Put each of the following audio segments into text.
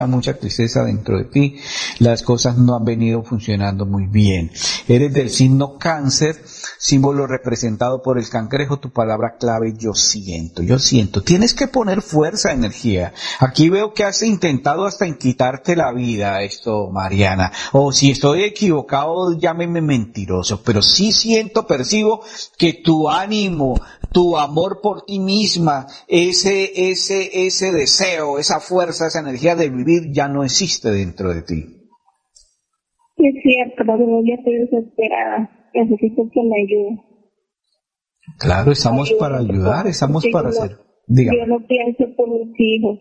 mucha tristeza dentro de ti, las cosas no han venido funcionando muy bien. Eres del signo Cáncer, símbolo representado por el cangrejo, tu palabra clave, yo siento. Tienes que poner fuerza, energía. Aquí veo que has intentado hasta en quitarte la vida, Mariana. O si estoy equivocado, llámeme mentiroso, pero sí percibo que tu ánimo, tu amor por ti misma, ese deseo, esa fuerza, esa energía de vivir ya no existe dentro de ti. Es cierto, pero ya estoy desesperada. Necesito que me ayude. Claro, estamos para ayudar, estamos para hacer. Dígame. Yo no pienso por mis hijos.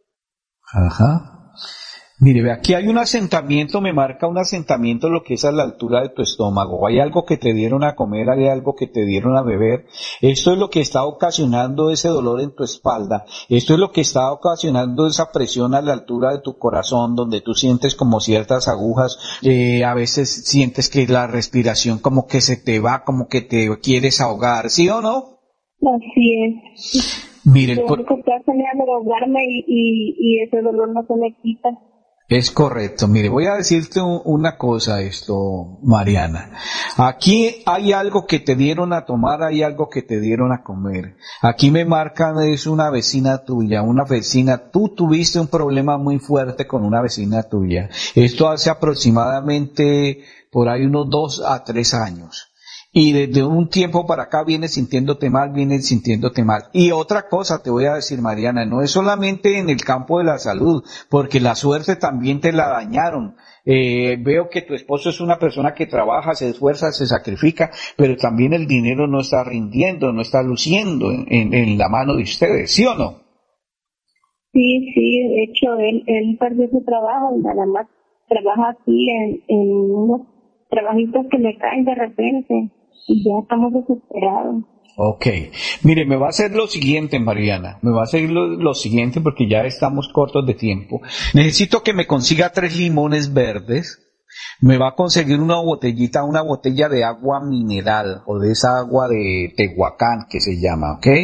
Ajá. Mire, ve, aquí hay un asentamiento, me marca un asentamiento lo que es a la altura de tu estómago. Hay algo que te dieron a comer, hay algo que te dieron a beber. Esto es lo que está ocasionando ese dolor en tu espalda. Esto es lo que está ocasionando esa presión a la altura de tu corazón, donde tú sientes como ciertas agujas. A veces sientes que la respiración como que se te va, como que te quieres ahogar, ¿sí o no? Así es. Mire, lo único que estoy haciendo es ahogarme y ese dolor no se me quita. Es correcto. Mire, voy a decirte una cosa, Mariana. Aquí hay algo que te dieron a tomar, hay algo que te dieron a comer. Aquí me marcan, es una vecina tuya, tú tuviste un problema muy fuerte con una vecina tuya. Esto hace aproximadamente por ahí unos 2 a 3 años. Y desde un tiempo para acá vienes sintiéndote mal. Y otra cosa te voy a decir, Mariana, no es solamente en el campo de la salud, porque la suerte también te la dañaron. Veo que tu esposo es una persona que trabaja, se esfuerza, se sacrifica, pero también el dinero no está rindiendo, no está luciendo en la mano de ustedes, ¿sí o no? Sí, de hecho, él perdió su trabajo y nada más trabaja aquí en unos trabajitos que le caen de repente. Y ya estamos desesperados. Ok. Mire, me va a hacer lo siguiente, Mariana. Me va a hacer lo siguiente porque ya estamos cortos de tiempo. Necesito que me consiga 3 limones verdes. Me va a conseguir una botella de agua mineral o de esa agua de Tehuacán que se llama, ¿ok?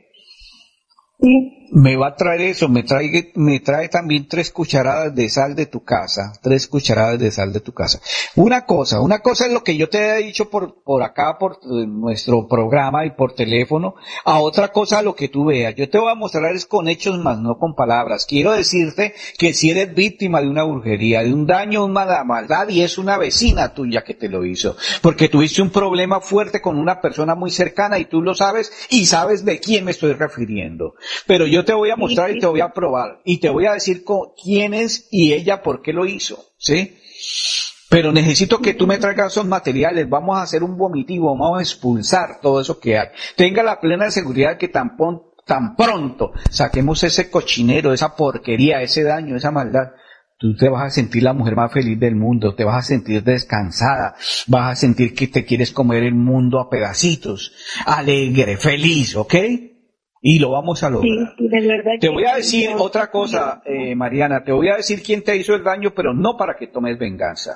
Sí. Me va a traer eso, me trae también 3 cucharadas de sal de tu casa, 3 cucharadas de sal de tu casa. Una cosa es lo que yo te he dicho por acá, por nuestro programa y por teléfono, a otra cosa lo que tú veas. Yo te voy a mostrar es con hechos más no con palabras. Quiero decirte que si eres víctima de una brujería, de un daño, una maldad, y es una vecina tuya que te lo hizo, porque tuviste un problema fuerte con una persona muy cercana y tú lo sabes y sabes de quién me estoy refiriendo. Pero yo te voy a mostrar y te voy a probar y te voy a decir quién es y ella por qué lo hizo, ¿sí? Pero necesito que tú me traigas esos materiales, vamos a hacer un vomitivo, vamos a expulsar todo eso que hay. Tenga la plena seguridad que tan pronto saquemos ese cochinero, esa porquería, ese daño, esa maldad, tú te vas a sentir la mujer más feliz del mundo, te vas a sentir descansada, vas a sentir que te quieres comer el mundo a pedacitos, alegre, feliz, ¿ok? Y lo vamos a lograr. Sí, de verdad. Te voy a decir otra cosa, Mariana, te voy a decir quién te hizo el daño, pero no para que tomes venganza,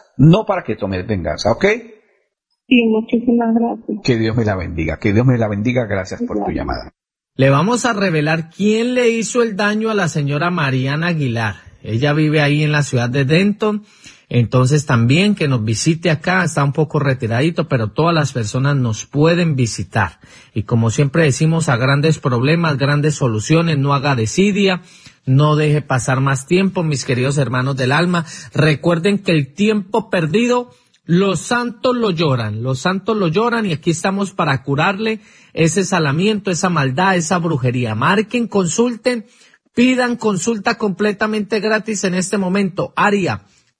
¿ok? Sí, muchísimas gracias. Que Dios me la bendiga, gracias por tu llamada. Le vamos a revelar quién le hizo el daño a la señora Mariana Aguilar. Ella vive ahí en la ciudad de Denton. Entonces también que nos visite acá, está un poco retiradito, pero todas las personas nos pueden visitar. Y como siempre decimos, a grandes problemas, grandes soluciones, no haga desidia, no deje pasar más tiempo, mis queridos hermanos del alma. Recuerden que el tiempo perdido, los santos lo lloran y aquí estamos para curarle ese salamiento, esa maldad, esa brujería. Marquen, consulten, pidan consulta completamente gratis en este momento. Área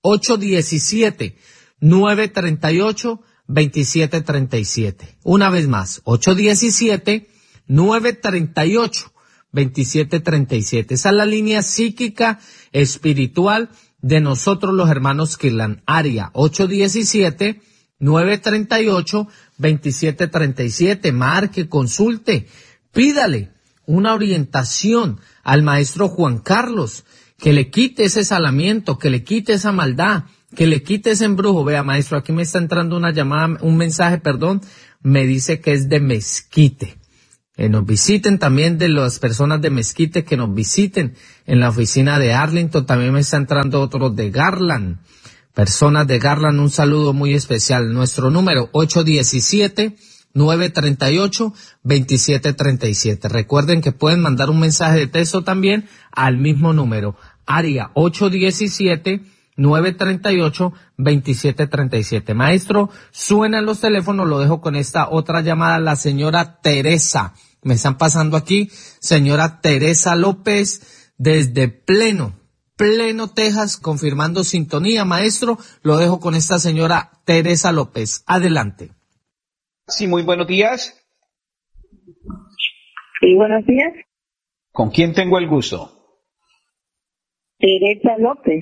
817-938-2737. Una vez más, 817-938-2737. Esa es la línea psíquica espiritual de nosotros los hermanos Kirlan. Área 817-938-2737. Marque, consulte, pídale una orientación al maestro Juan Carlos, que le quite ese salamiento, que le quite esa maldad, que le quite ese embrujo. Vea, maestro, aquí me está entrando una llamada, un mensaje, me dice que es de Mezquite. nos visiten también, de las personas de Mezquite que nos visiten en la oficina de Arlington. También me está entrando otros de Garland. Personas de Garland, un saludo muy especial. Nuestro número 817-938-2737. Recuerden que pueden mandar un mensaje de texto también al mismo número. Área 817-938-2737. Maestro, suenan los teléfonos, lo dejo con esta otra llamada, la señora Teresa. Me están pasando aquí, señora Teresa López, desde Pleno, Texas, confirmando sintonía. Maestro, lo dejo con esta señora Teresa López. Adelante. Sí, muy buenos días. Sí, buenos días. ¿Con quién tengo el gusto? Teresa López.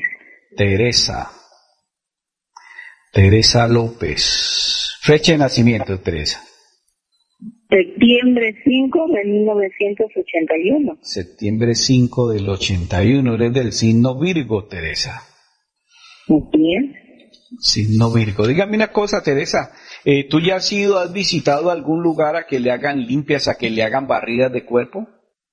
Teresa López. Fecha de nacimiento, Teresa. Septiembre 5 de 1981. Septiembre 5 del 81. Eres del signo Virgo, Teresa. Bien. Signo Virgo. Dígame una cosa, Teresa. ¿Tú ya has visitado algún lugar a que le hagan limpias, a que le hagan barridas de cuerpo?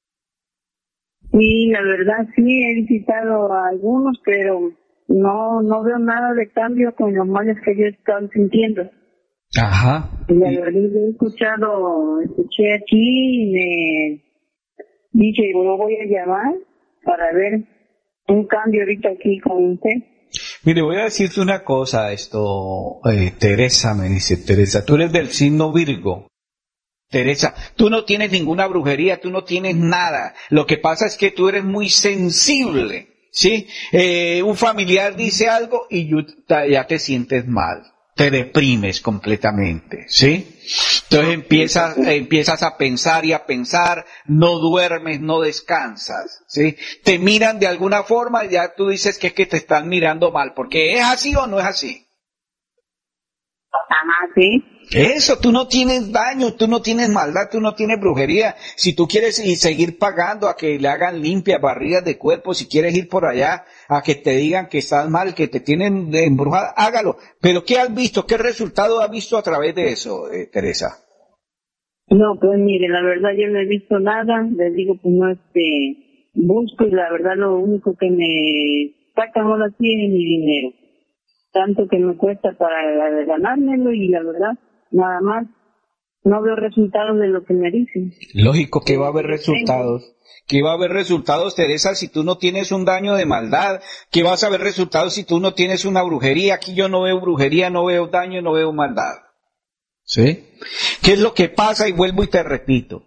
Sí, la verdad sí, he visitado a algunos, pero no veo nada de cambio con los males que yo estaba sintiendo. Ajá. Y la verdad escuché aquí y me dije, lo voy a llamar para ver un cambio ahorita aquí con usted. Mire, voy a decirte una cosa, Teresa, me dice Teresa, tú eres del signo Virgo. Teresa, tú no tienes ninguna brujería, tú no tienes nada. Lo que pasa es que tú eres muy sensible, ¿sí? Un familiar dice algo y ya te sientes mal, te deprimes completamente, ¿sí? Entonces empiezas a pensar y a pensar, no duermes, no descansas, ¿sí? Te miran de alguna forma y ya tú dices que es que te están mirando mal, porque ¿es así o no es así? Ajá, sí. Eso, tú no tienes daño, tú no tienes maldad, tú no tienes brujería. Si tú quieres seguir pagando a que le hagan limpias, barridas de cuerpo, si quieres ir por allá a que te digan que estás mal, que te tienen embrujada, hágalo. Pero ¿qué has visto? ¿Qué resultado has visto a través de eso, Teresa? No, pues mire, la verdad yo no he visto nada, les digo, pues no busco y la verdad lo único que me sacan ahora sí es mi dinero. Tanto que me cuesta para ganármelo y la verdad, nada más, no veo resultados de lo que me dicen. Lógico que va a haber resultados. ¿Qué va a haber resultados, Teresa, si tú no tienes un daño de maldad? ¿Qué vas a ver resultados si tú no tienes una brujería? Aquí yo no veo brujería, no veo daño, no veo maldad. ¿Sí? ¿Qué es lo que pasa? Y vuelvo y te repito.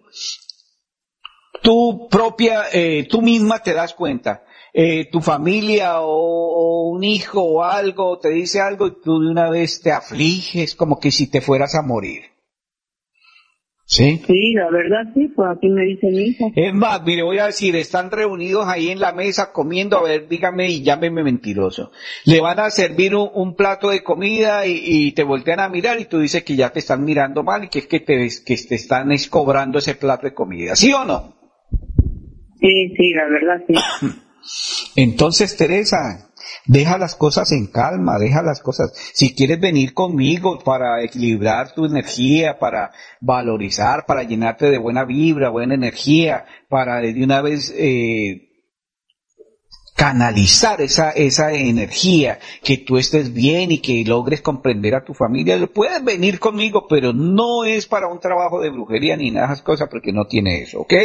Tú misma te das cuenta. Tu familia o un hijo o algo te dice algo y tú de una vez te afliges como que si te fueras a morir. ¿Sí? Sí, la verdad sí, pues aquí me dice mi hija. Es más, mire, voy a decir, están reunidos ahí en la mesa comiendo, a ver, dígame y llámeme mentiroso. Le van a servir un plato de comida y te voltean a mirar y tú dices que ya te están mirando mal y que es que te están cobrando ese plato de comida. ¿Sí o no? Sí, la verdad sí. Entonces, Teresa, deja las cosas en calma, deja las cosas. Si quieres venir conmigo para equilibrar tu energía, para valorizar, para llenarte de buena vibra, buena energía, para de una vez canalizar esa energía, que tú estés bien y que logres comprender a tu familia, puedes venir conmigo, pero no es para un trabajo de brujería ni nada de esas cosas, porque no tiene eso, ¿ok?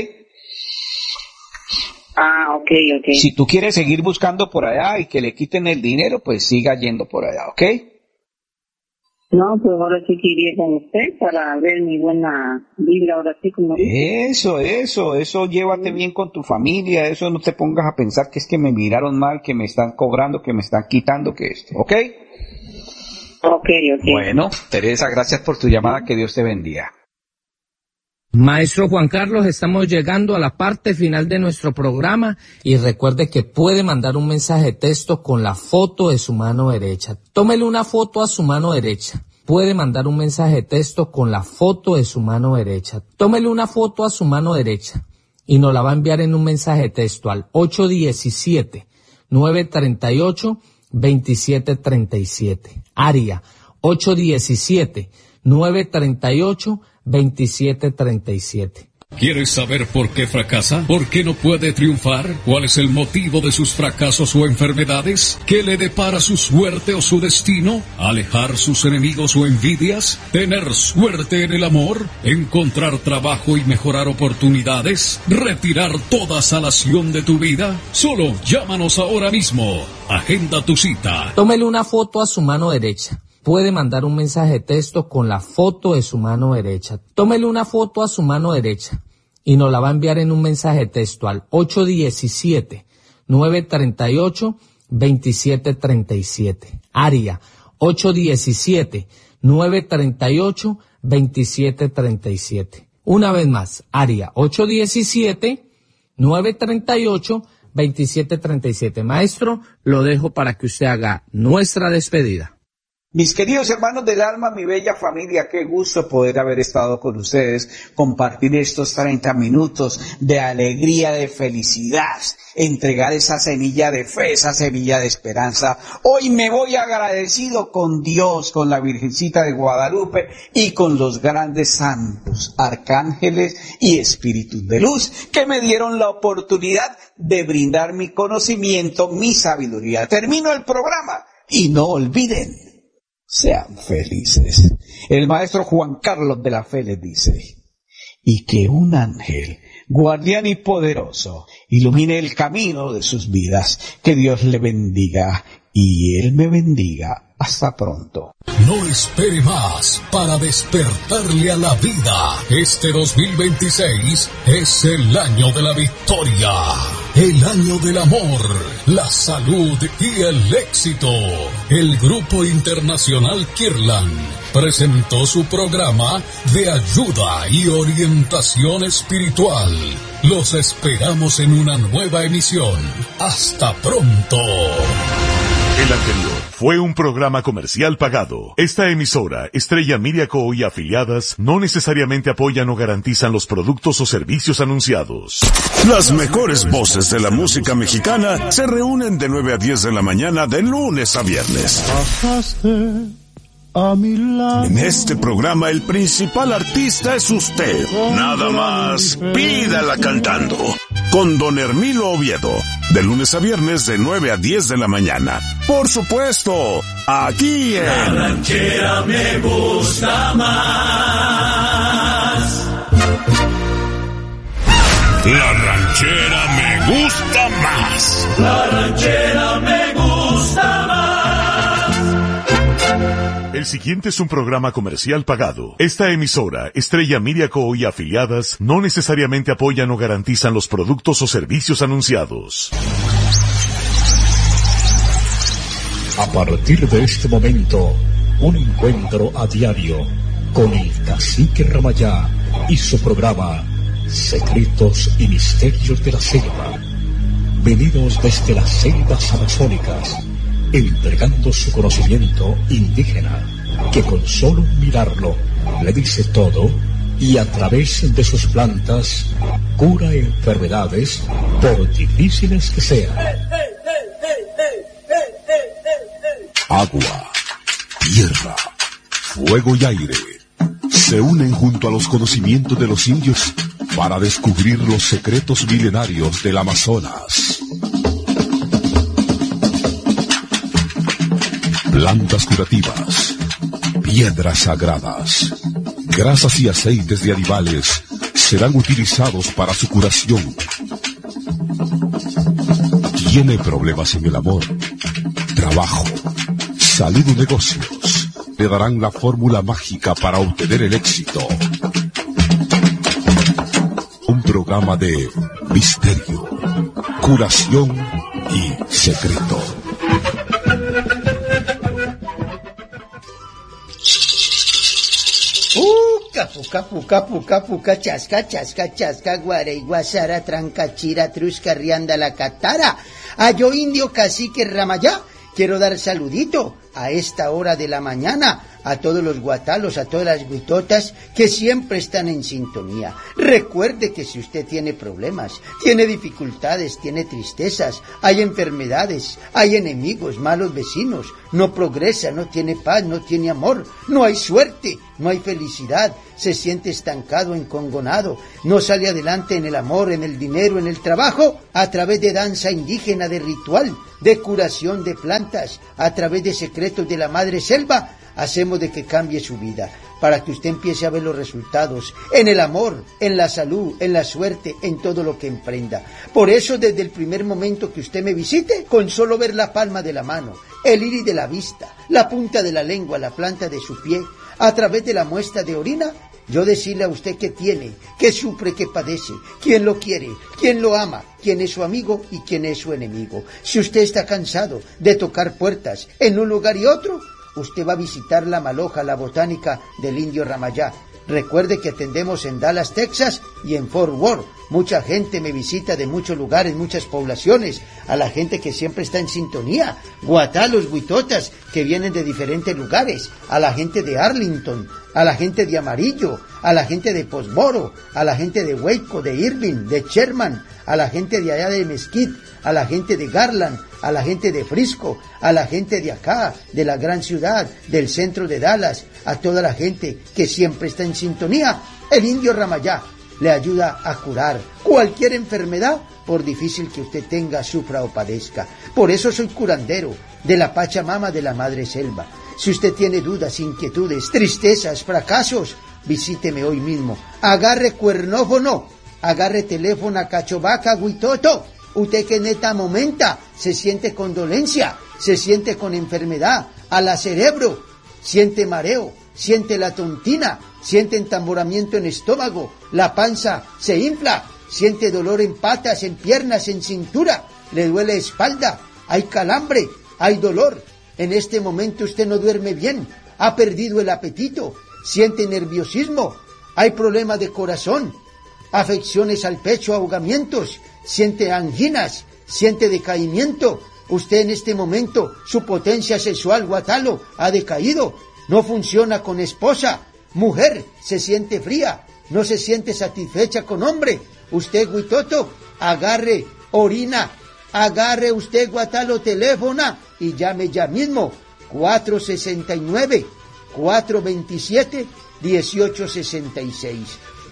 Ah, ok. Si tú quieres seguir buscando por allá y que le quiten el dinero, pues siga yendo por allá, ¿ok? No, pues ahora sí que iría con usted para ver mi buena vibra ahora sí como... Eso, llévate bien con tu familia, eso no te pongas a pensar que es que me miraron mal, que me están cobrando, que me están quitando, que esto, ¿ok? Ok. Bueno, Teresa, gracias por tu llamada, que Dios te bendiga. Maestro Juan Carlos, estamos llegando a la parte final de nuestro programa y recuerde que puede mandar un mensaje de texto con la foto de su mano derecha. Tómele una foto a su mano derecha. Puede mandar un mensaje de texto con la foto de su mano derecha. Tómele una foto a su mano derecha y nos la va a enviar en un mensaje de texto al 817-938-2737. Área 817-938-2737. ¿Quieres saber por qué fracasa? ¿Por qué no puede triunfar? ¿Cuál es el motivo de sus fracasos o enfermedades? ¿Qué le depara su suerte o su destino? ¿Alejar sus enemigos o envidias? ¿Tener suerte en el amor? ¿Encontrar trabajo y mejorar oportunidades? ¿Retirar toda salación de tu vida? Solo llámanos ahora mismo. Agenda tu cita. Tómele una foto a su mano derecha. Puede mandar un mensaje de texto con la foto de su mano derecha. Tómele una foto a su mano derecha y nos la va a enviar en un mensaje de texto al 817-938-2737. Área 817-938-2737. Una vez más, área 817-938-2737. Maestro, lo dejo para que usted haga nuestra despedida. Mis queridos hermanos del alma, mi bella familia, qué gusto poder haber estado con ustedes, compartir estos 30 minutos de alegría, de felicidad, entregar esa semilla de fe, esa semilla de esperanza. Hoy me voy agradecido con Dios, con la Virgencita de Guadalupe y con los grandes santos, arcángeles y espíritus de luz que me dieron la oportunidad de brindar mi conocimiento, mi sabiduría. Termino el programa y no olviden, sean felices. El maestro Juan Carlos de la Fe les dice: y que un ángel, guardián y poderoso, ilumine el camino de sus vidas. Que Dios le bendiga y Él me bendiga. Hasta pronto. No espere más para despertarle a la vida. Este 2026 es el año de la victoria, el año del amor, la salud y el éxito. El Grupo Internacional Kirlan presentó su programa de ayuda y orientación espiritual. Los esperamos en una nueva emisión. Hasta pronto. El anterior fue un programa comercial pagado. Esta emisora, Estrella Media Co. y afiliadas, no necesariamente apoyan o garantizan los productos o servicios anunciados. Las mejores voces de la música mexicana se reúnen de 9 a 10 de la mañana de lunes a viernes. En este programa el principal artista es usted. Nada más pídala cantando. Con Don Hermilo Oviedo, de lunes a viernes de 9 a 10 de la mañana. Por supuesto, aquí en La Ranchera me gusta más. La Ranchera me gusta más. La Ranchera me gusta más. El siguiente es un programa comercial pagado. Esta emisora, Estrella Media Co. y afiliadas, no necesariamente apoyan o garantizan los productos o servicios anunciados. A partir de este momento, un encuentro a diario con el Cacique Ramayá y su programa Secretos y Misterios de la Selva. Venidos desde las selvas amazónicas, entregando su conocimiento indígena, que con solo mirarlo le dice todo y a través de sus plantas cura enfermedades por difíciles que sean. Agua, tierra, fuego y aire se unen junto a los conocimientos de los indios para descubrir los secretos milenarios del Amazonas. Plantas curativas, piedras sagradas, grasas y aceites de animales serán utilizados para su curación. ¿Tiene problemas en el amor, trabajo, salud o negocios? Le darán la fórmula mágica para obtener el éxito. Un programa de misterio, curación y secreto. Puca, chasca, guarey, guasara, tranca, trusca, rianda, la catara. A yo indio Cacique Ramayá, quiero dar saludito a esta hora de la mañana a todos los guatalos, a todas las guitotas que siempre están en sintonía. Recuerde que si usted tiene problemas, tiene dificultades, tiene tristezas, hay enfermedades, hay enemigos, malos vecinos, no progresa, no tiene paz, no tiene amor, no hay suerte, no hay felicidad, se siente estancado, encongonado, no sale adelante en el amor, en el dinero, en el trabajo, a través de danza indígena, de ritual, de curación de plantas, a través de secretos de la madre selva, hacemos de que cambie su vida, para que usted empiece a ver los resultados en el amor, en la salud, en la suerte, en todo lo que emprenda. Por eso, desde el primer momento que usted me visite, con solo ver la palma de la mano, el iris de la vista, la punta de la lengua, la planta de su pie, a través de la muestra de orina, yo decirle a usted qué tiene, qué sufre, qué padece, quién lo quiere, quién lo ama, quién es su amigo y quién es su enemigo. Si usted está cansado de tocar puertas en un lugar y otro, usted va a visitar la Maloja, la botánica del Indio Ramayá. Recuerde que atendemos en Dallas, Texas y en Fort Worth. Mucha gente me visita de muchos lugares, muchas poblaciones. A la gente que siempre está en sintonía. Guatalos, Huitotas, que vienen de diferentes lugares. A la gente de Arlington, a la gente de Amarillo, a la gente de Posboro, a la gente de Waco, de Irving, de Sherman, a la gente de allá de Mesquite, a la gente de Garland, a la gente de Frisco, a la gente de acá, de la gran ciudad, del centro de Dallas, a toda la gente que siempre está en sintonía. El Indio Ramayá le ayuda a curar cualquier enfermedad, por difícil que usted tenga, sufra o padezca. Por eso soy curandero de la Pachamama de la Madre Selva. Si usted tiene dudas, inquietudes, tristezas, fracasos, visíteme hoy mismo. Agarre cuernófono, agarre teléfono a Cachovaca, Huitoto. Usted que en esta momenta se siente con dolencia, se siente con enfermedad, a la cerebro, siente mareo, siente la tontina, siente entamboramiento en estómago, la panza se infla, siente dolor en patas, en piernas, en cintura, le duele espalda, hay calambre, hay dolor. En este momento usted no duerme bien, ha perdido el apetito, siente nerviosismo, hay problemas de corazón, afecciones al pecho, ahogamientos, siente anginas, siente decaimiento. Usted en este momento, su potencia sexual, guatalo, ha decaído, no funciona con esposa, mujer, se siente fría, no se siente satisfecha con hombre. Usted, Huitoto, agarre orina, agarre usted, guatalo, teléfono y llame ya mismo, 469-427-1866.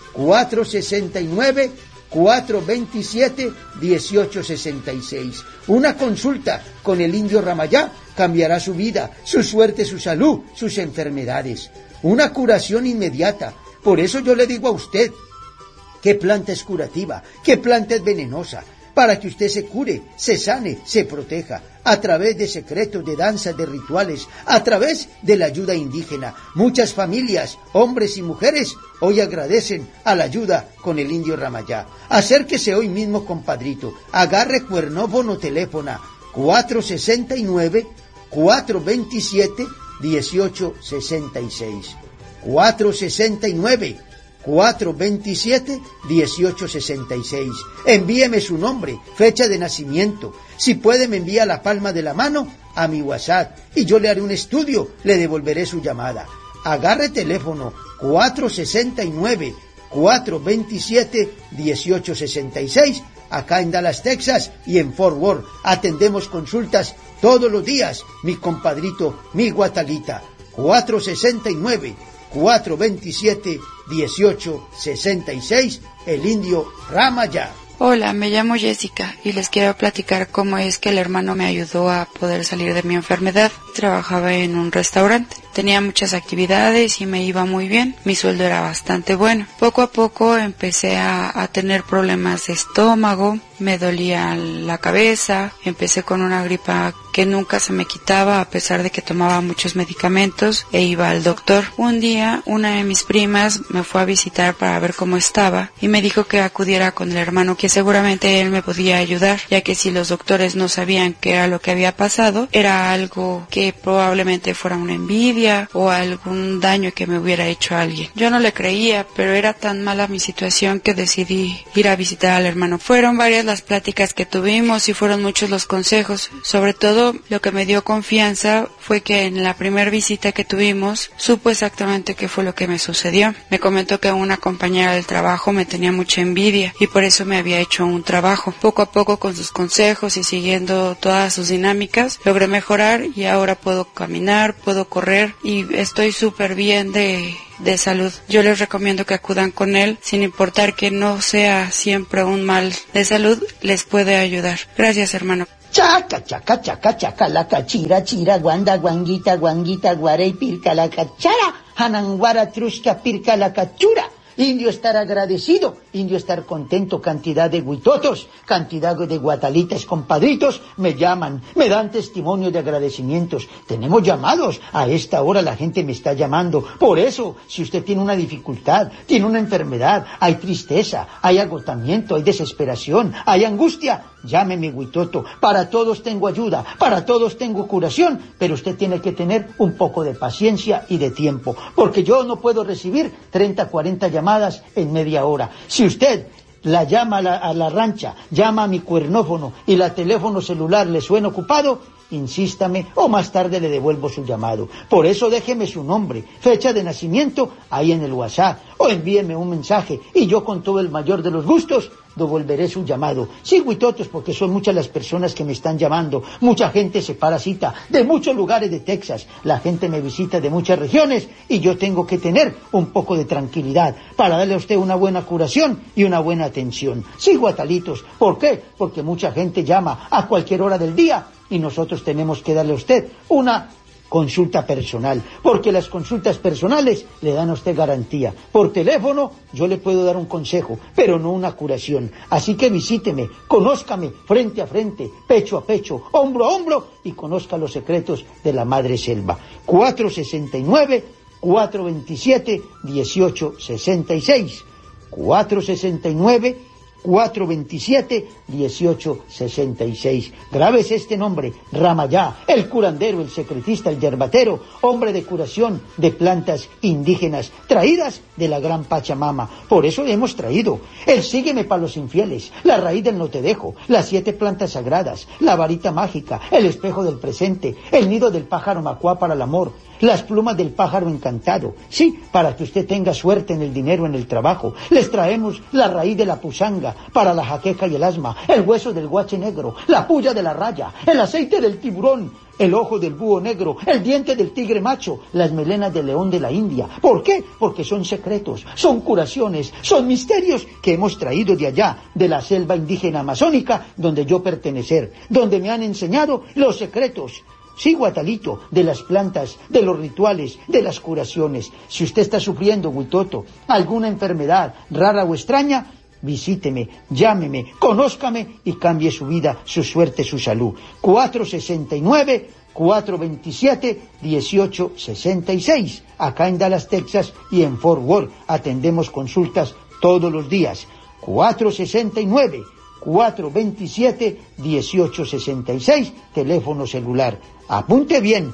469-427-1866. Una consulta con el Indio Ramayá cambiará su vida, su suerte, su salud, sus enfermedades. Una curación inmediata. Por eso yo le digo a usted, ¿qué planta es curativa? ¿Qué planta es venenosa? Para que usted se cure, se sane, se proteja, a través de secretos, de danzas, de rituales, a través de la ayuda indígena. Muchas familias, hombres y mujeres, hoy agradecen a la ayuda con el Indio Ramayá. Acérquese hoy mismo, compadrito, agarre cuernófono, teléfono, 469-427-1866. 469-427-1866. Envíeme su nombre, fecha de nacimiento. Si puede, me envía la palma de la mano a mi WhatsApp y yo le haré un estudio, le devolveré su llamada. Agarre teléfono 469-427-1866, acá en Dallas, Texas y en Fort Worth. Atendemos consultas todos los días, mi compadrito, mi guatalita. 469-427-1866, el Indio Ramayá. Hola, me llamo Jessica y les quiero platicar cómo es que el hermano me ayudó a poder salir de mi enfermedad. Trabajaba en un restaurante, tenía muchas actividades y me iba muy bien, mi sueldo era bastante bueno. Poco a poco empecé a tener problemas de estómago, me dolía la cabeza, empecé con una gripa que nunca se me quitaba a pesar de que tomaba muchos medicamentos e iba al doctor. Un día una de mis primas me fue a visitar para ver cómo estaba y me dijo que acudiera con el hermano, que seguramente él me podía ayudar, ya que si los doctores no sabían qué era lo que había pasado, era algo que probablemente fuera una envidia o algún daño que me hubiera hecho a alguien. Yo no le creía, pero era tan mala mi situación que decidí ir a visitar al hermano. Fueron varias las pláticas que tuvimos y fueron muchos los consejos. Sobre todo, lo que me dio confianza fue que en la primera visita que tuvimos, supo exactamente qué fue lo que me sucedió. Me comentó que una compañera del trabajo me tenía mucha envidia y por eso me había hecho un trabajo. Poco a poco, con sus consejos y siguiendo todas sus dinámicas, logré mejorar y ahora puedo caminar, puedo correr y estoy súper bien de de salud. Yo les recomiendo que acudan con él, sin importar que no sea siempre un mal de salud, les puede ayudar. Gracias, hermano. Chaca, chaca, chaca, chaca, la cachira, chira, guanda, guanguita, guanguita, guarey, pirca, la cachara, hananguara, trusca, pirca, la cachura. Indio estar agradecido, indio estar contento, cantidad de huitotos, cantidad de guatalitas, compadritos, me llaman, me dan testimonio de agradecimientos. Tenemos llamados, a esta hora la gente me está llamando. Por eso, si usted tiene una dificultad, tiene una enfermedad, hay tristeza, hay agotamiento, hay desesperación, hay angustia, llámeme, huitoto. Para todos tengo ayuda, para todos tengo curación, pero usted tiene que tener un poco de paciencia y de tiempo, porque yo no puedo recibir 30, 40 llamadas en media hora. Si usted la llama a la rancha, llama a mi cuernófono y la teléfono celular le suena ocupado, insístame o más tarde le devuelvo su llamado. Por eso déjeme su nombre, fecha de nacimiento ahí en el WhatsApp o envíeme un mensaje y yo con todo el mayor de los gustos devolveré su llamado. Sí, huitotos, porque son muchas las personas que me están llamando. Mucha gente se para cita de muchos lugares de Texas. La gente me visita de muchas regiones y yo tengo que tener un poco de tranquilidad para darle a usted una buena curación y una buena atención. Sí, guatalitos. ¿Por qué? Porque mucha gente llama a cualquier hora del día y nosotros tenemos que darle a usted una consulta personal, porque las consultas personales le dan a usted garantía. Por teléfono yo le puedo dar un consejo, pero no una curación. Así que visíteme, conózcame frente a frente, pecho a pecho, hombro a hombro y conozca los secretos de la madre selva. 469-427-1866 469-427-1866. Grabes este nombre, Ramayá, el curandero, el secretista, el yerbatero, hombre de curación de plantas indígenas traídas de la gran Pachamama. Por eso le hemos traído el sígueme para los infieles, la raíz del no te dejo, las 7 plantas sagradas, la varita mágica, el espejo del presente, el nido del pájaro macuá para el amor, las plumas del pájaro encantado, sí, para que usted tenga suerte en el dinero, en el trabajo. Les traemos la raíz de la pusanga para la jaqueca y el asma, el hueso del guache negro, la puya de la raya, el aceite del tiburón, el ojo del búho negro, el diente del tigre macho, las melenas del león de la India. ¿Por qué? Porque son secretos, son curaciones, son misterios que hemos traído de allá, de la selva indígena amazónica, donde yo pertenecer, donde me han enseñado los secretos. Sí, guatalito, de las plantas, de los rituales, de las curaciones. Si usted está sufriendo, huitoto, alguna enfermedad rara o extraña, visíteme, llámeme, conózcame y cambie su vida, su suerte, su salud. 469-427-1866. Acá en Dallas, Texas y en Fort Worth atendemos consultas todos los días. 469-427-1866, teléfono celular. Apunte bien,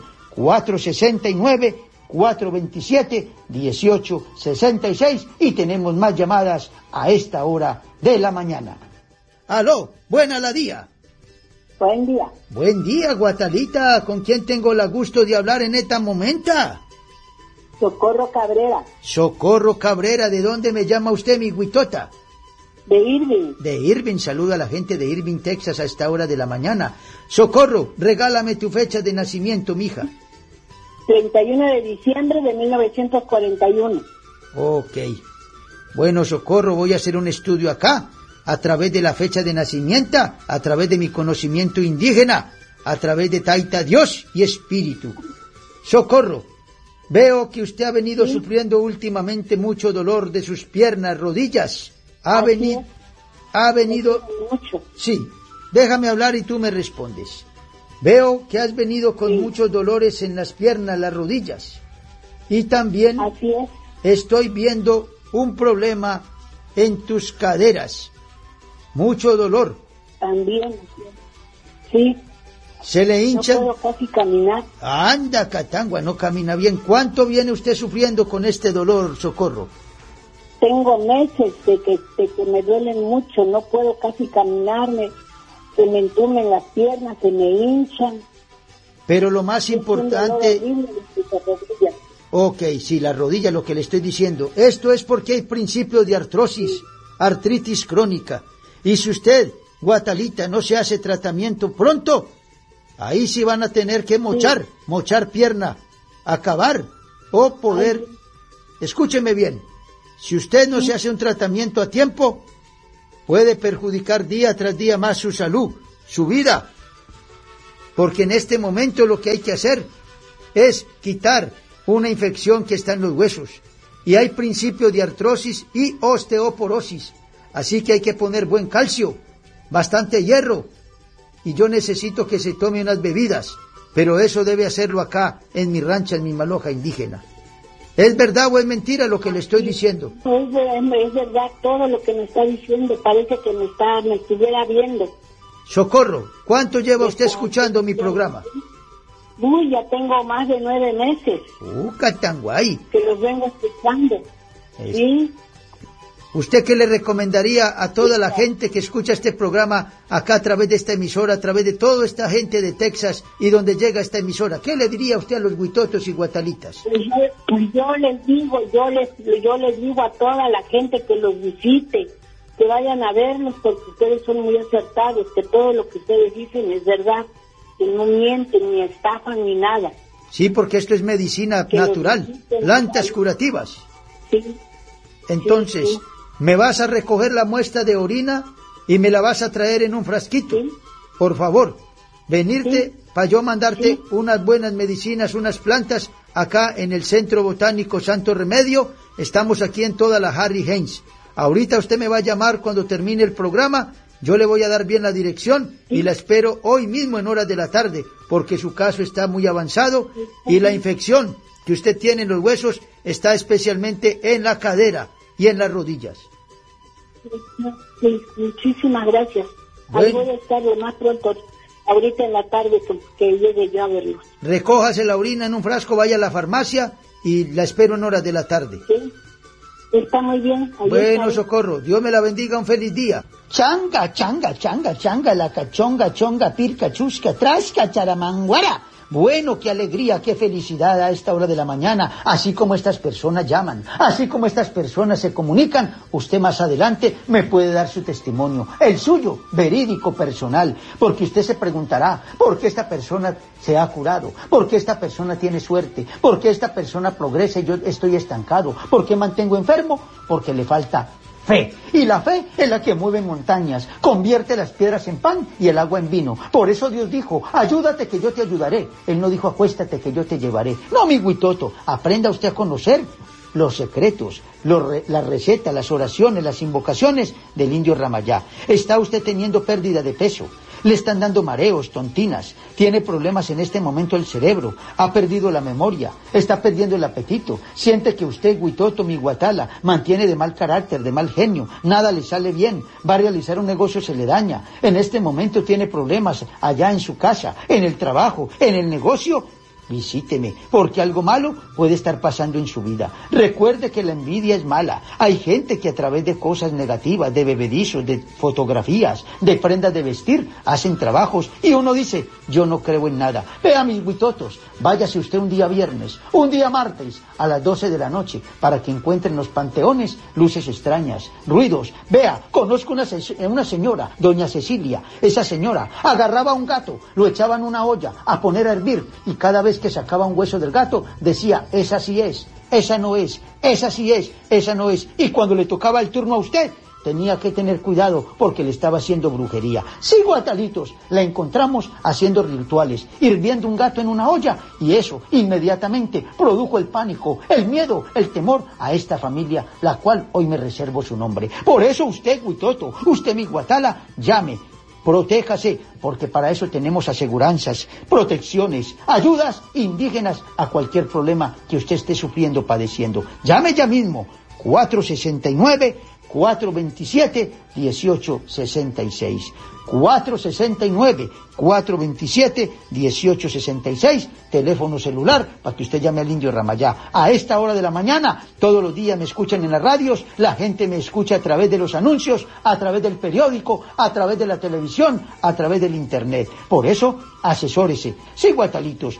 469-427-1866 y tenemos más llamadas a esta hora de la mañana. Aló, buena la día. Buen día. Buen día, guatalita. ¿Con quién tengo el gusto de hablar en esta momenta? Socorro Cabrera. Socorro Cabrera, ¿de dónde me llama usted, mi huitota? De Irving. De Irving, saluda a la gente de Irving, Texas a esta hora de la mañana. Socorro, regálame tu fecha de nacimiento, mija. 31 de diciembre de 1941. Ok. Bueno, Socorro, voy a hacer un estudio acá, a través de la fecha de nacimiento, a través de mi conocimiento indígena, a través de Taita Dios y Espíritu. Socorro, veo que usted ha venido sufriendo últimamente mucho dolor de sus piernas, rodillas. Ha venido mucho. Sí, déjame hablar y tú me respondes. Veo que has venido con muchos dolores en las piernas, las rodillas. Y también estoy viendo un problema en tus caderas. Mucho dolor. También, sí. Se le hinchan. No puedo casi caminar. Anda, Catangua, no camina bien. ¿Cuánto viene usted sufriendo con este dolor, Socorro? Tengo meses de que me duelen mucho, no puedo casi caminarme, se me entumen las piernas, se me hinchan. Pero lo más importante... Ok, sí, la rodilla, lo que le estoy diciendo. Esto es porque hay principio de artrosis, artritis crónica. Y si usted, guatalita, no se hace tratamiento pronto, ahí sí van a tener que mochar pierna, acabar, o poder... escúcheme bien, si usted no se hace un tratamiento a tiempo, puede perjudicar día tras día más su salud, su vida, porque en este momento lo que hay que hacer es quitar una infección que está en los huesos, y hay principio de artrosis y osteoporosis, así que hay que poner buen calcio, bastante hierro, y yo necesito que se tome unas bebidas, pero eso debe hacerlo acá, en mi rancha, en mi maloja indígena. ¿Es verdad o es mentira lo que le estoy diciendo? Es verdad todo lo que me está diciendo, parece que me estuviera viendo. Socorro, ¿cuánto lleva usted escuchando mi programa? Uy, ya tengo más de 9 meses. Catanguay. Que los vengo escuchando. ¿Sí? ¿Usted qué le recomendaría a toda la gente que escucha este programa acá a través de esta emisora, a través de toda esta gente de Texas y donde llega esta emisora? ¿Qué le diría usted a los huitotos y guatalitas? Pues yo les digo a toda la gente que los visite, que vayan a verlos, porque ustedes son muy acertados, que todo lo que ustedes dicen es verdad, que no mienten, ni estafan, ni nada. Sí, porque esto es medicina natural, plantas curativas. Sí. Entonces, sí. ¿Me vas a recoger la muestra de orina y me la vas a traer en un frasquito? Sí. Por favor, venirte para yo mandarte unas buenas medicinas, unas plantas acá en el Centro Botánico Santo Remedio. Estamos aquí en toda la Harry Heinz. Ahorita usted me va a llamar cuando termine el programa. Yo le voy a dar bien la dirección y la espero hoy mismo en horas de la tarde, porque su caso está muy avanzado y la infección que usted tiene en los huesos está especialmente en la cadera y en las rodillas. Sí, muchísimas gracias. Bueno. Ahí voy a estar lo más pronto, ahorita en la tarde, que llegue yo a verlo. Recójase la orina en un frasco, vaya a la farmacia y la espero en horas de la tarde. Sí, está muy bien. Bueno, Socorro, Dios me la bendiga, un feliz día. Changa, changa, changa, changa, la cachonga, chonga, pirca, chusca, trasca, charamanguara. Bueno, qué alegría, qué felicidad a esta hora de la mañana, así como estas personas llaman, así como estas personas se comunican, usted más adelante me puede dar su testimonio, el suyo, verídico, personal, porque usted se preguntará, ¿por qué esta persona se ha curado? ¿Por qué esta persona tiene suerte? ¿Por qué esta persona progresa y yo estoy estancado? ¿Por qué mantengo enfermo? Porque le falta fe. Y la fe es la que mueve montañas, convierte las piedras en pan y el agua en vino. Por eso Dios dijo, ayúdate que yo te ayudaré. Él no dijo, acuéstate que yo te llevaré. No, mi huitoto, aprenda usted a conocer los secretos, la receta, las oraciones, las invocaciones del indio Ramayá. Está usted teniendo pérdida de peso, le están dando mareos, tontinas, tiene problemas en este momento el cerebro, ha perdido la memoria, está perdiendo el apetito, siente que usted, huitoto, mi guatala, mantiene de mal carácter, de mal genio, nada le sale bien, va a realizar un negocio, se le daña, en este momento tiene problemas allá en su casa, en el trabajo, en el negocio. Visíteme, porque algo malo puede estar pasando en su vida. Recuerde que la envidia es mala. Hay gente que a través de cosas negativas, de bebedizos, de fotografías, de prendas de vestir, hacen trabajos y uno dice, yo no creo en nada. Vea, mis huitotos, váyase usted un día viernes, un día martes, a las 12 de la noche, para que encuentre en los panteones luces extrañas, ruidos. Vea, conozco una señora, doña Cecilia. Esa señora agarraba a un gato, lo echaba en una olla a poner a hervir y cada vez que sacaba un hueso del gato decía, esa sí es, esa no es, esa sí es, esa no es. Y cuando le tocaba el turno a usted, tenía que tener cuidado porque le estaba haciendo brujería. Sí, guatalitos, la encontramos haciendo rituales, hirviendo un gato en una olla, y eso inmediatamente produjo el pánico, el miedo, el temor a esta familia, la cual hoy me reservo su nombre. Por eso usted, huitoto, usted, mi guatala, llame. Protéjase, porque para eso tenemos aseguranzas, protecciones, ayudas indígenas a cualquier problema que usted esté sufriendo, padeciendo. Llame ya mismo, 469-427-1866. 469-427-1866, teléfono celular para que usted llame al indio Ramayá. A esta hora de la mañana, todos los días me escuchan en las radios, la gente me escucha a través de los anuncios, a través del periódico, a través de la televisión, a través del internet. Por eso, asesórese. Sí, guatalitos,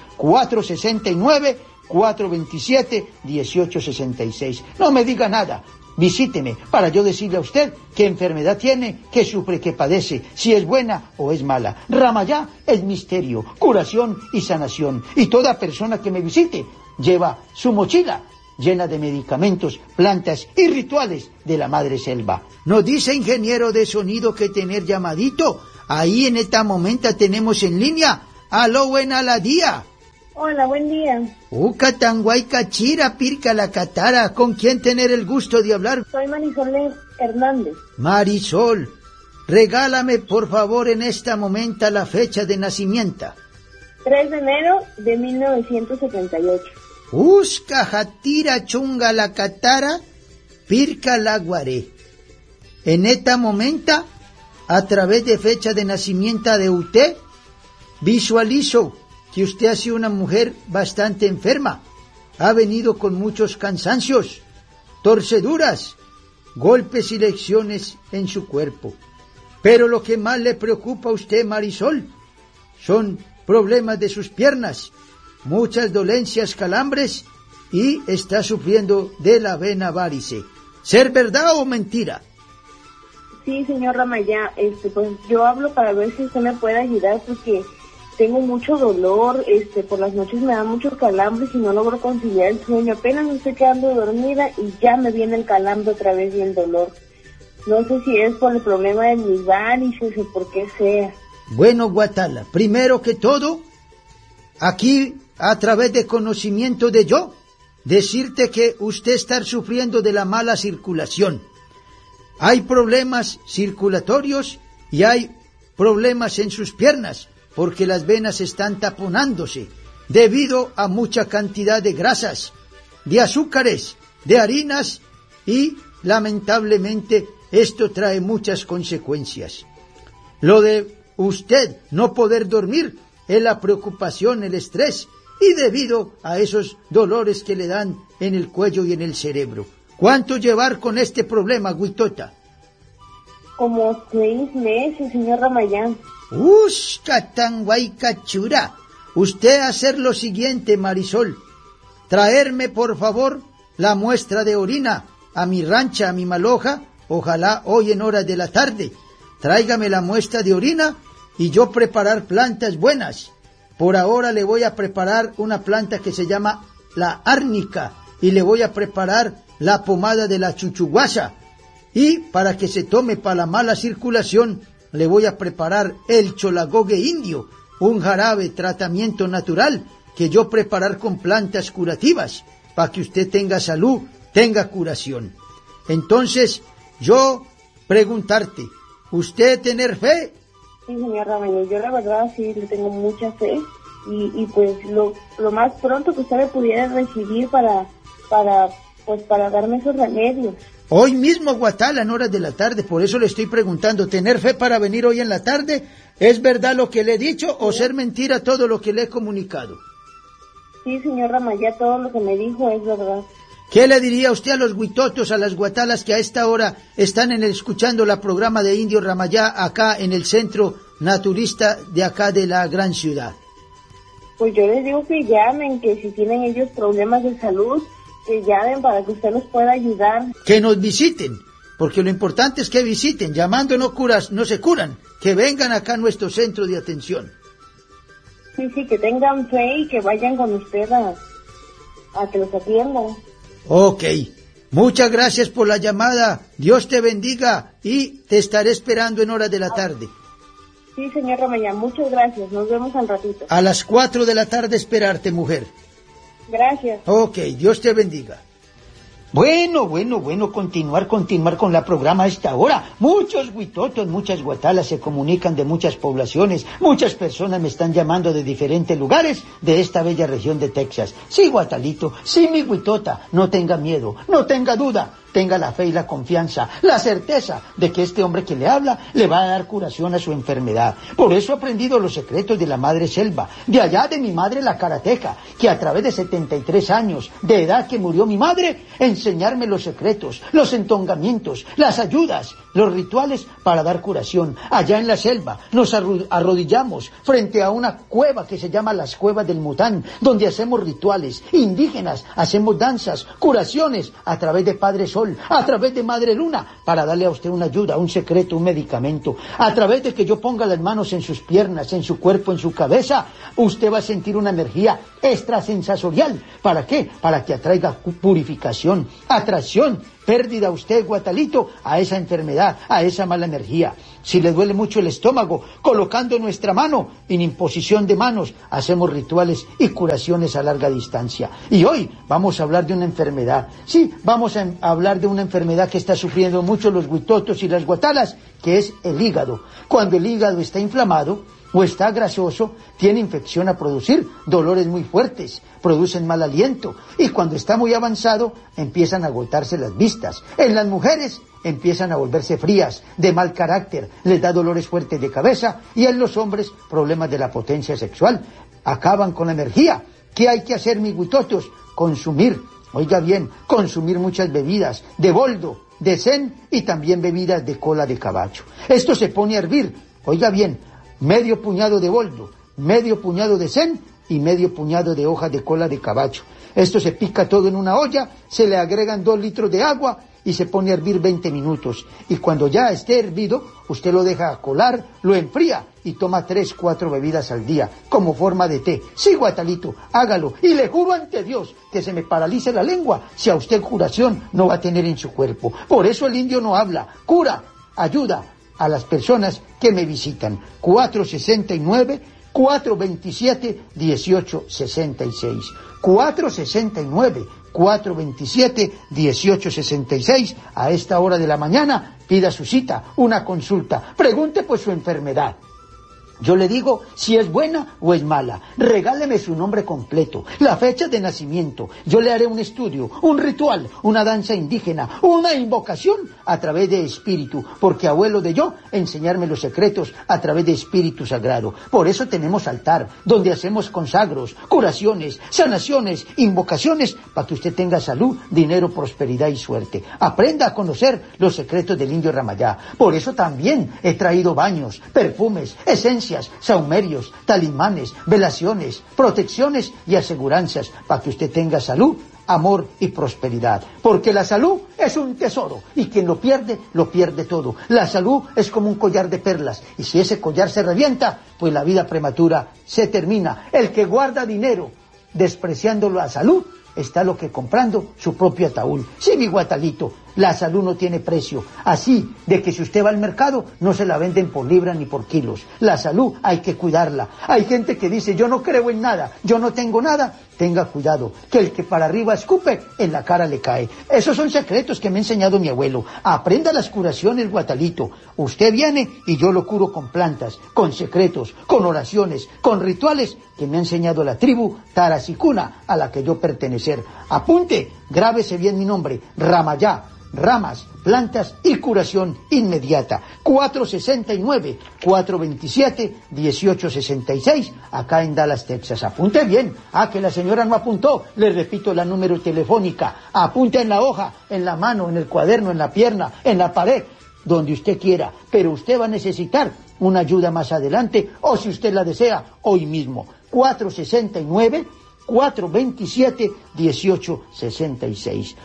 469-427-1866. No me diga nada. Visíteme para yo decirle a usted qué enfermedad tiene, qué sufre, qué padece, si es buena o es mala. Ramayá es misterio, curación y sanación. Y toda persona que me visite lleva su mochila llena de medicamentos, plantas y rituales de la madre selva. Nos dice ingeniero de sonido que tener llamadito. Ahí en este momento tenemos en línea. Aló, buena la día. Hola, buen día. Ucatanguay cachira pirca la catara. ¿Con quién tener el gusto de hablar? Soy Marisol Hernández. Marisol, regálame por favor en este momento la fecha de nacimiento. 3 de enero de 1978. Usca jatira chunga la catara, pirca la guaré. En este momento, a través de fecha de nacimiento de usted, visualizo que usted ha sido una mujer bastante enferma. Ha venido con muchos cansancios, torceduras, golpes y lesiones en su cuerpo. Pero lo que más le preocupa a usted, Marisol, son problemas de sus piernas, muchas dolencias, calambres, y está sufriendo de la vena varice. ¿Ser verdad o mentira? Sí, señor Ramayá, pues yo hablo para ver si usted me puede ayudar porque tengo mucho dolor, por las noches me da muchos calambres y no logro conciliar el sueño. Apenas me estoy quedando dormida y ya me viene el calambre otra vez y el dolor. No sé si es por el problema de mis varices o por qué sea. Bueno, Guatala, primero que todo, aquí a través de conocimiento de yo, decirte que usted está sufriendo de la mala circulación. Hay problemas circulatorios y hay problemas en sus piernas, porque las venas están taponándose debido a mucha cantidad de grasas, de azúcares, de harinas y lamentablemente esto trae muchas consecuencias. Lo de usted no poder dormir es la preocupación, el estrés y debido a esos dolores que le dan en el cuello y en el cerebro. ¿Cuánto llevar con este problema, Guitota? Como 6 meses, señor Ramayán. Catanguay cachura. Usted hacer lo siguiente, Marisol. Traerme, por favor, la muestra de orina a mi rancha, a mi maloja, ojalá hoy en horas de la tarde. Tráigame la muestra de orina y yo preparar plantas buenas. Por ahora le voy a preparar una planta que se llama la árnica y le voy a preparar la pomada de la chuchuguasa. Y para que se tome para la mala circulación, le voy a preparar el cholagogue indio, un jarabe tratamiento natural que yo preparar con plantas curativas, para que usted tenga salud, tenga curación. Entonces, yo preguntarte, ¿usted tener fe? Sí, señor Ramayán, yo la verdad sí le tengo mucha fe y pues lo más pronto que usted me pudiera recibir para darme esos remedios. Hoy mismo, Guatala, en horas de la tarde, por eso le estoy preguntando, ¿tener fe para venir hoy en la tarde? ¿Es verdad lo que le he dicho o ser mentira todo lo que le he comunicado? Sí, señor Ramayá, todo lo que me dijo es verdad. ¿Qué le diría usted a los guitotos, a las guatalas que a esta hora están escuchando la programa de Indio Ramayá acá en el centro naturista de acá de la gran ciudad? Pues yo les digo que llamen, que si tienen ellos problemas de salud, que llamen para que usted los pueda ayudar. Que nos visiten, porque lo importante es que visiten, llamando no se curan, que vengan acá a nuestro centro de atención. Sí, que tengan fe y que vayan con usted a que los atiendan. Ok, muchas gracias por la llamada, Dios te bendiga y te estaré esperando en horas de la tarde. Sí, señor Ramayán, muchas gracias, nos vemos al ratito. A las 4 de la tarde esperarte, mujer. Gracias. Ok, Dios te bendiga. Bueno, continuar con la programa a esta hora. Muchos guitotos, muchas guatalas se comunican de muchas poblaciones. Muchas personas me están llamando de diferentes lugares de esta bella región de Texas. Sí, guatalito, sí, mi guitota, no tenga miedo, no tenga duda. Tenga la fe y la confianza, la certeza de que este hombre que le habla le va a dar curación a su enfermedad. Por eso he aprendido los secretos de la madre selva, de allá de mi madre la karateca, que a través de 73 años de edad que murió mi madre, enseñarme los secretos, los entongamientos, las ayudas, los rituales para dar curación. Allá en la selva nos arrodillamos frente a una cueva que se llama las cuevas del Mután, donde hacemos rituales indígenas, hacemos danzas, curaciones a través de Padre Sol Sol, a través de Madre Luna, para darle a usted una ayuda, un secreto, un medicamento. A través de que yo ponga las manos en sus piernas, en su cuerpo, en su cabeza, usted va a sentir una energía extrasensorial. ¿Para qué? Para que atraiga purificación, atracción, pérdida a usted, Guatalito, a esa enfermedad, a esa mala energía. Si le duele mucho el estómago, colocando nuestra mano en imposición de manos, hacemos rituales y curaciones a larga distancia. Y hoy vamos a hablar de una enfermedad. Sí, vamos a hablar de una enfermedad que está sufriendo mucho los huitotos y las guatalas, que es el hígado. Cuando el hígado está inflamado o está grasoso, tiene infección a producir dolores muy fuertes, producen mal aliento, y cuando está muy avanzado empiezan a agotarse las vistas. En las mujeres empiezan a volverse frías, de mal carácter, les da dolores fuertes de cabeza, y en los hombres problemas de la potencia sexual. Acaban con la energía. ¿Qué hay que hacer, mis huitotos? Consumir, oiga bien, consumir muchas bebidas de boldo, de zen y también bebidas de cola de caballo. Esto se pone a hervir, oiga bien, medio puñado de boldo, medio puñado de zen y medio puñado de hojas de cola de caballo. Esto se pica todo en una olla, se le agregan 2 litros de agua y se pone a hervir 20 minutos. Y cuando ya esté hervido, usted lo deja colar, lo enfría y toma 3-4 bebidas al día, como forma de té. Sí, Guatalito, hágalo. Y le juro ante Dios que se me paralice la lengua si a usted curación no va a tener en su cuerpo. Por eso el indio no habla, cura, ayuda a las personas que me visitan. 469-427-1866. 469-427-1866. A esta hora de la mañana pida su cita, una consulta, pregunte por su enfermedad. Yo le digo si es buena o es mala. Regáleme su nombre completo, la fecha de nacimiento. Yo le haré un estudio, un ritual, una danza indígena, una invocación a través de espíritu, porque abuelo de yo, enseñarme los secretos a través de espíritu sagrado. Por eso tenemos altar, donde hacemos consagros, curaciones, sanaciones, invocaciones, para que usted tenga salud, dinero, prosperidad y suerte. Aprenda a conocer los secretos del indio Ramayá. Por eso también he traído baños, perfumes, esencias, saumerios, talismanes, velaciones, protecciones y aseguranzas para que usted tenga salud, amor y prosperidad. Porque la salud es un tesoro y quien lo pierde todo. La salud es como un collar de perlas y si ese collar se revienta, pues la vida prematura se termina. El que guarda dinero despreciando la salud está lo que comprando su propio ataúd. Sí, mi Guatalito, la salud no tiene precio. Así de que si usted va al mercado, no se la venden por libra ni por kilos. La salud hay que cuidarla. Hay gente que dice, yo no creo en nada, yo no tengo nada. Tenga cuidado, que el que para arriba escupe, en la cara le cae. Esos son secretos que me ha enseñado mi abuelo. Aprenda las curaciones, Guatalito. Usted viene y yo lo curo con plantas, con secretos, con oraciones, con rituales que me ha enseñado la tribu Tarasicuna a la que yo pertenecer. Apunte, grábese bien mi nombre, Ramayá. Ramas, plantas y curación inmediata. 469-427-1866, acá en Dallas, Texas. Apunte bien. Que la señora no apuntó. Le repito la número telefónica. Apunte en la hoja, en la mano, en el cuaderno, en la pierna, en la pared, donde usted quiera. Pero usted va a necesitar una ayuda más adelante, o si usted la desea, hoy mismo. 469-427-1866.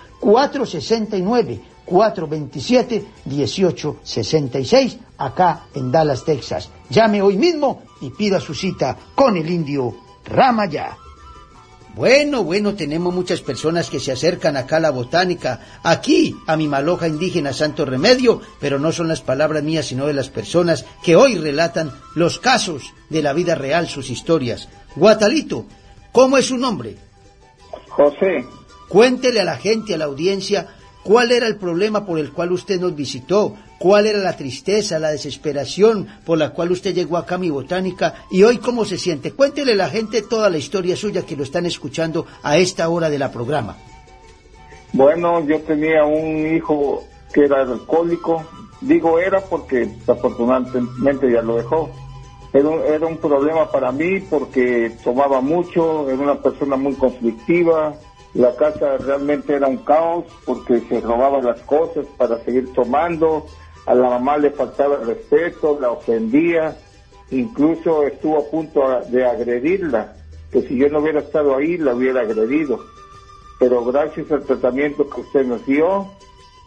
469-427-1866, acá en Dallas, Texas. Llame hoy mismo y pida su cita con el indio Ramayá. Bueno, tenemos muchas personas que se acercan acá a la botánica, aquí a mi maloja indígena Santo Remedio, pero no son las palabras mías, sino de las personas que hoy relatan los casos de la vida real, sus historias. Guatalito, ¿cómo es su nombre? José. Cuéntele a la gente, a la audiencia, cuál era el problema por el cual usted nos visitó, cuál era la tristeza, la desesperación por la cual usted llegó acá a mi botánica y hoy cómo se siente. Cuéntele a la gente toda la historia suya que lo están escuchando a esta hora de la programa. Bueno, yo tenía un hijo que era alcohólico, digo era porque afortunadamente ya lo dejó. Era un problema para mí porque tomaba mucho, era una persona muy conflictiva. La casa realmente era un caos porque se robaban las cosas para seguir tomando. A la mamá le faltaba el respeto, la ofendía, incluso estuvo a punto de agredirla, que si yo no hubiera estado ahí la hubiera agredido. Pero gracias al tratamiento que usted nos dio,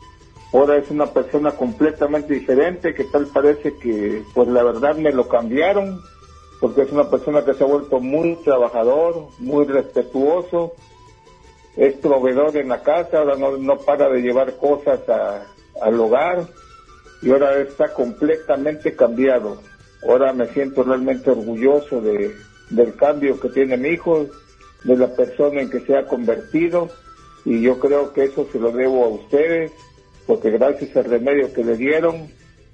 Ahora es una persona completamente diferente, que tal parece que, pues la verdad me lo cambiaron, porque es una persona que se ha vuelto muy trabajador, muy respetuoso, es proveedor en la casa, ahora no para de llevar cosas al hogar, y ahora está completamente cambiado. Ahora me siento realmente orgulloso del cambio que tiene mi hijo, de la persona en que se ha convertido, y yo creo que eso se lo debo a ustedes, porque gracias al remedio que le dieron,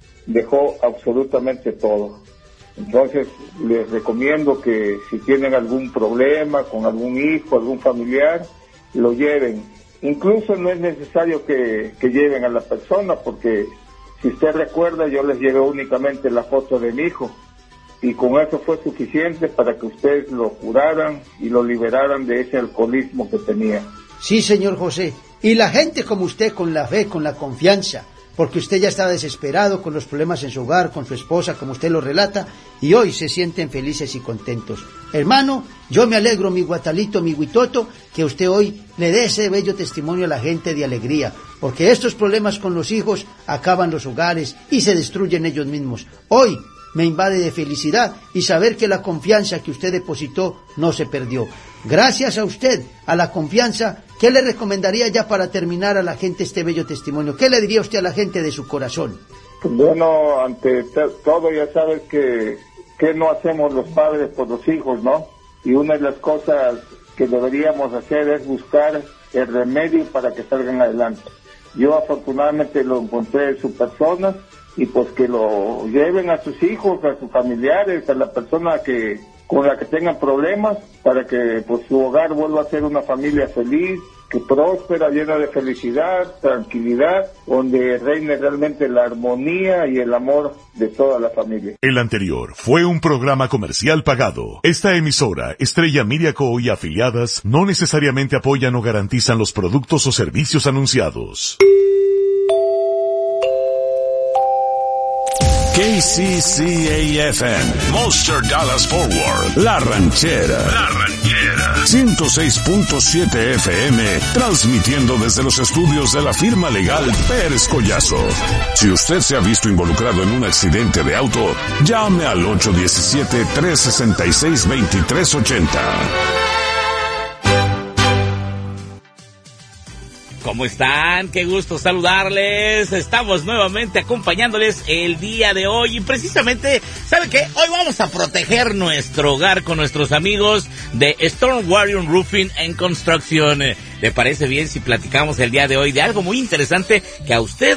dejó absolutamente todo. Entonces, les recomiendo que si tienen algún problema con algún hijo, algún familiar, lo lleven. Incluso no es necesario que lleven a la persona, porque si usted recuerda, yo les llevé únicamente la foto de mi hijo, y con eso fue suficiente para que ustedes lo curaran y lo liberaran de ese alcoholismo que tenía. Sí, señor José. Y la gente como usted, con la fe, con la confianza, porque usted ya estaba desesperado con los problemas en su hogar, con su esposa, como usted lo relata, y hoy se sienten felices y contentos. Hermano, yo me alegro, mi guatalito, mi guitoto, que usted hoy le dé ese bello testimonio a la gente de alegría, porque estos problemas con los hijos acaban los hogares y se destruyen ellos mismos. Hoy me invade de felicidad y saber que la confianza que usted depositó no se perdió. Gracias a usted, a la confianza, ¿qué le recomendaría ya para terminar a la gente este bello testimonio? ¿Qué le diría usted a la gente de su corazón? Bueno, ante todo ya sabes que no hacemos los padres por los hijos, ¿no? Y una de las cosas que deberíamos hacer es buscar el remedio para que salgan adelante. Yo afortunadamente lo encontré en su persona, y pues que lo lleven a sus hijos, a sus familiares, a la persona con la que tengan problemas, para que pues su hogar vuelva a ser una familia feliz, que próspera, llena de felicidad, tranquilidad, donde reine realmente la armonía y el amor de toda la familia. El anterior fue un programa comercial pagado. Esta emisora, Estrella Media Co. y afiliadas, no necesariamente apoyan o garantizan los productos o servicios anunciados. KCCA-FM, Monster Dallas Forward, La Ranchera. 106.7 FM, transmitiendo desde los estudios de la firma legal Pérez Collazo. Si usted se ha visto involucrado en un accidente de auto, llame al 817-366-2380. ¿Cómo están? Qué gusto saludarles. Estamos nuevamente acompañándoles el día de hoy y precisamente, ¿sabe qué? Hoy vamos a proteger nuestro hogar con nuestros amigos de Storm Warrior Roofing and Construction. ¿Le parece bien si platicamos el día de hoy de algo muy interesante que a usted